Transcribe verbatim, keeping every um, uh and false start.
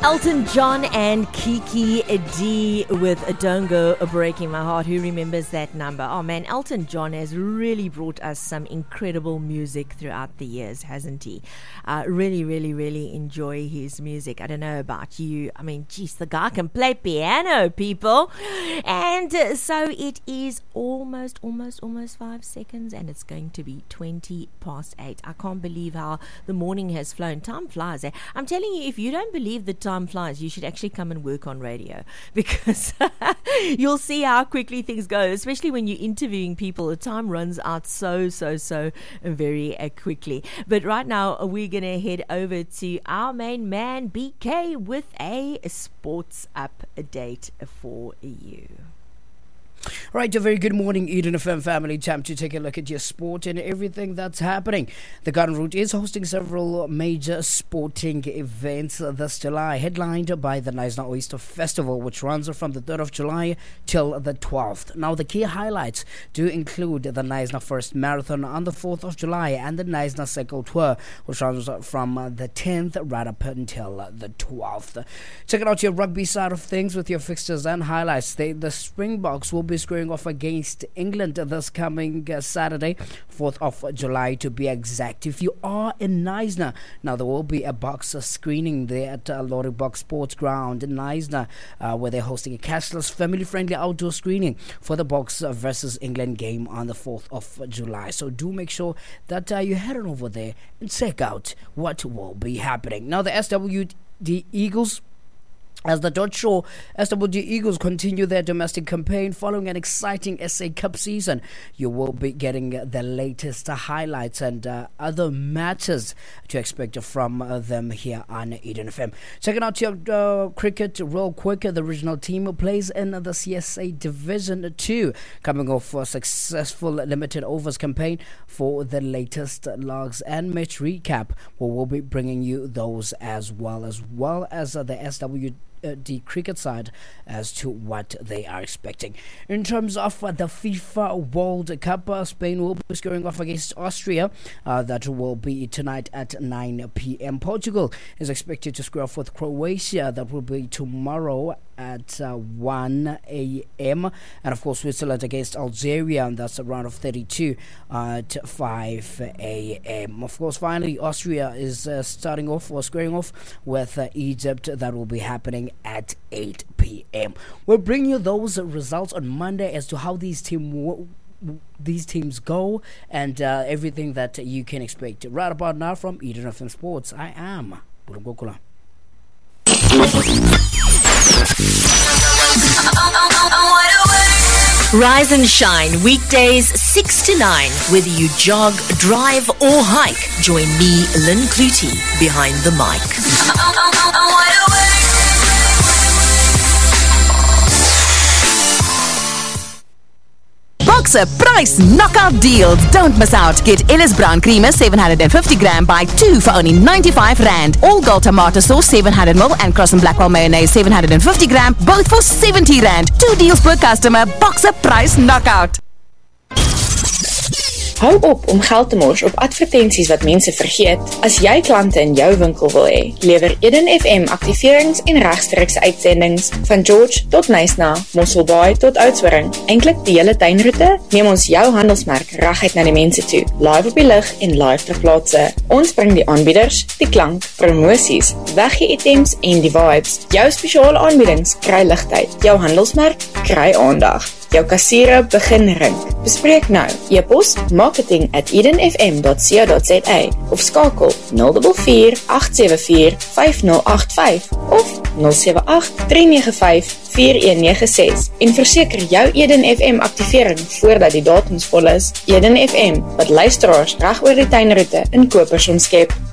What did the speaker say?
Elton John and Kiki D with Don't Go Breaking My Heart. Who remembers that number? Oh man, Elton John has really brought us some incredible music throughout the years, hasn't he? Uh, really, really, really enjoy his music. I don't know about you. I mean, geez, the guy can play piano, people. And uh, so it is almost, almost, almost five seconds, and it's going to be twenty past eight. I can't believe how the morning has flown. Time flies. Eh? I'm telling you, if you don't believe the time flies, you should actually come and work on radio, because you'll see how quickly things go, especially when you're interviewing people. The time runs out so, so, so very uh, quickly. But right now, we're going to head over to our main man, B K, with a sports update for you. Right, a very good morning, Eden F M family. Time to take a look at your sport and everything that's happening. The Garden Route is hosting several major sporting events this July, headlined by the Knysna Oyster Festival, which runs from the third of July till the twelfth. Now, the key highlights do include the Knysna First Marathon on the fourth of July and the Knysna Cycle Tour, which runs from the tenth right up until the twelfth. Check out your rugby side of things with your fixtures and highlights. They, the Springboks will be squaring off against England this coming uh, Saturday, fourth of July to be exact. If you are in Knysna, now there will be a box screening there at uh, Lorry Box Sports Ground in Knysna, uh, where they're hosting a cashless, family-friendly outdoor screening for the Boks versus England game on the fourth of July. So do make sure that uh, you head on over there and check out what will be happening. Now, the S W D Eagles, As the Dodge Shore S W D Eagles continue their domestic campaign following an exciting S A Cup season, you will be getting the latest highlights and uh, other matters to expect from uh, them here on Eden F M. Checking out your uh, cricket real quick. The regional team plays in the C S A Division two, coming off a successful limited overs campaign. For the latest logs and match recap, we will be bringing you those as well, as well as uh, the S W D Uh, the cricket side as to what they are expecting. In terms of uh, the FIFA World Cup, uh, Spain will be scoring off against Austria. Uh, that will be tonight at nine p.m. Portugal is expected to square off with Croatia. That will be tomorrow at uh, one a.m. And of course, Switzerland against Algeria, and that's a round of thirty-two at five a.m. Of course, finally, Austria is uh, starting off or squaring off with uh, Egypt. That will be happening at eight p.m. We'll bring you those results on Monday as to how these team w- these teams go and uh, everything that you can expect. Right about now from Eden F M Sports, I am Bulungokula. Rise and shine weekdays six to nine. Whether you jog, drive or hike, join me, Lynn Clutie, behind the mic. Boxer price knockout deals. Don't miss out. Get Ellis Brown Creamer seven hundred fifty gram buy two for only ninety-five rand. All Gold tomato sauce seven hundred milliliters and Cross and Blackwell mayonnaise seven hundred fifty gram, both for seventy rand. Two deals per customer. Boxer price knockout. Hou op om geld te mors op advertensies wat mense vergeet. As jy klante in jou winkel wil hê, lewer Eden F M aktiverings en regstreekse uitsendings van George tot Knysna, Mosselbaai tot Oudtshoorn. Eintlik die hele tuinroete, neem ons jou handelsmerk reguit na die mense toe. Live op die lig en live ter plaatse. Ons bring die aanbieders, die klank, promosies, weggee items en die vibes. Jou spesiale aanbiedings kry ligtyd. Jou handelsmerk kry aandag. Jou kassiere begin rink. Bespreek nou. E-pos marketing at eden f m dot co dot za of skakel nul vier vier agt sewe vier vyf nul agt vyf of nul sewe agt drie nege vyf vier een nege ses en verseker jou Eden F M aktivering voordat die datums vol is. Eden F M, wat luisteraars reg oor die tuinroete in kopers omskep.